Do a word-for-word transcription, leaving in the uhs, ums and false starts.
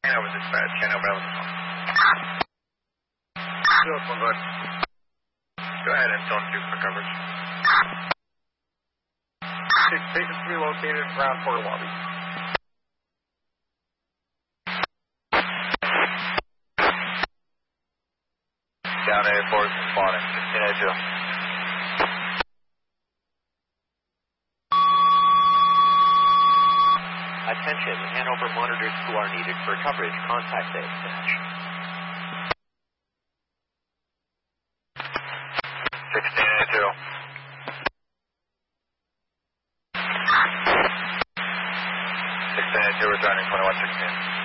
Hanover dispatch, Hanover eleven. Good one, bud. Go ahead and zone two for coverage. Six patients to be located in ground floor lobby. Down A four is responding. sixteen A two. Attention, Hanover monitors who are needed for coverage. Contact the dispatch. sixteen A two. sixteen A two returning twenty-one sixteen.